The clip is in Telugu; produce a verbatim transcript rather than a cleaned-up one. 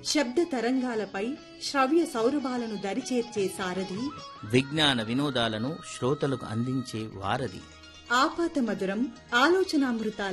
శబ్ద తరంగాలపై శ్రవ్య సౌరభాలను దరిచేర్చే సారథి, విజ్ఞాన వినోదాలను శ్రోతలకు అందించే వారధి, ఆపాత మధురం ఆలోచనామృతాల